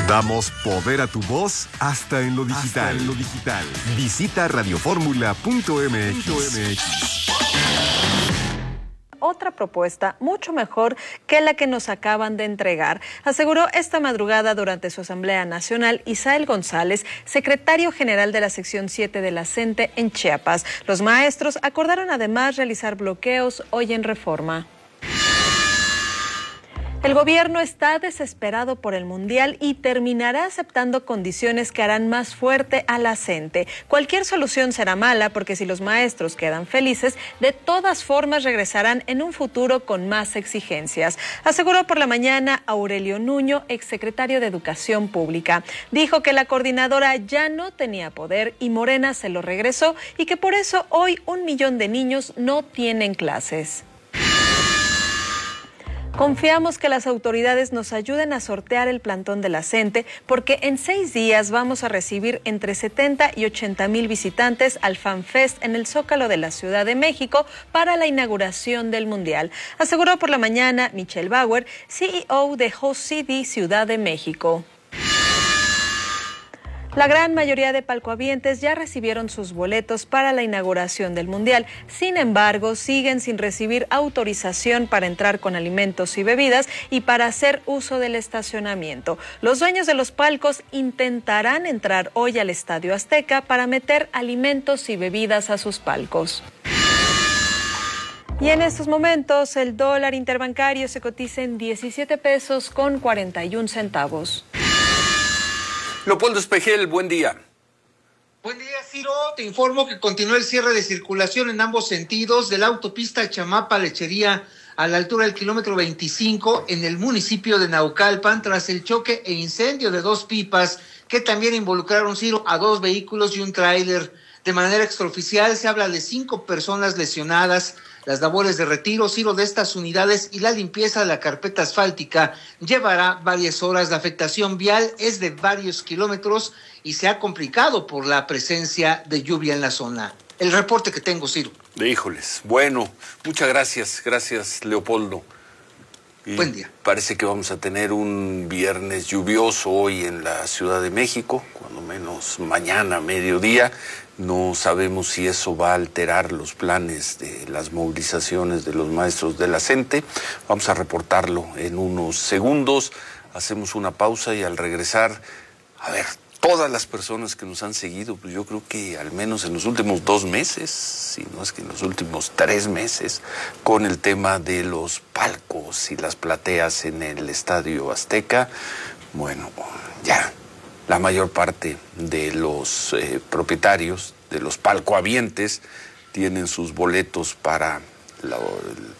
Damos poder a tu voz hasta en lo digital. Visita radioformula.mx. Otra propuesta mucho mejor que la que nos acaban de entregar, aseguró esta madrugada durante su Asamblea Nacional Isael González, secretario general de la sección 7 de la CENTE en Chiapas. Los maestros acordaron además realizar bloqueos hoy en Reforma. El gobierno está desesperado por el Mundial y terminará aceptando condiciones que harán más fuerte a la CENTE. Cualquier solución será mala porque si los maestros quedan felices, de todas formas regresarán en un futuro con más exigencias, aseguró por la mañana Aurelio Nuño, exsecretario de Educación Pública. Dijo que la coordinadora ya no tenía poder y Morena se lo regresó y que por eso hoy 1 millón de niños no tienen clases. Confiamos que las autoridades nos ayuden a sortear el plantón de la CENTE porque en 6 días vamos a recibir entre 70 y 80 mil visitantes al FanFest en el Zócalo de la Ciudad de México para la inauguración del Mundial, aseguró por la mañana Michelle Bauer, CEO de Host City Ciudad de México. La gran mayoría de palcohabientes ya recibieron sus boletos para la inauguración del Mundial. Sin embargo, siguen sin recibir autorización para entrar con alimentos y bebidas y para hacer uso del estacionamiento. Los dueños de los palcos intentarán entrar hoy al Estadio Azteca para meter alimentos y bebidas a sus palcos. Y en estos momentos, el dólar interbancario se cotiza en 17 pesos con 41 centavos. Leopoldo Espejel, buen día. Buen día, Ciro. Te informo que continúa el cierre de circulación en ambos sentidos de la autopista Chamapa-Lechería a la altura del kilómetro 25 en el municipio de Naucalpan tras el choque e incendio de 2 pipas que también involucraron, Ciro, a 2 vehículos y un tráiler. De manera extraoficial se habla de 5 personas lesionadas. Las labores de retiro, Ciro, de estas unidades y la limpieza de la carpeta asfáltica llevará varias horas. La afectación vial es de varios kilómetros y se ha complicado por la presencia de lluvia en la zona. El reporte que tengo, Ciro. Híjoles, bueno, muchas gracias. Gracias, Leopoldo. Y buen día. Parece que vamos a tener un viernes lluvioso hoy en la Ciudad de México, cuando menos mañana, mediodía. No sabemos si eso va a alterar los planes de las movilizaciones de los maestros de la CENTE. Vamos a reportarlo en unos segundos. Hacemos una pausa y al regresar, a ver, todas las personas que nos han seguido, pues yo creo que al menos en los últimos 2 meses, si no es que en los últimos 3 meses, con el tema de los palcos y las plateas en el Estadio Azteca, bueno, ya. La mayor parte de los propietarios, de los palcohabientes, tienen sus boletos para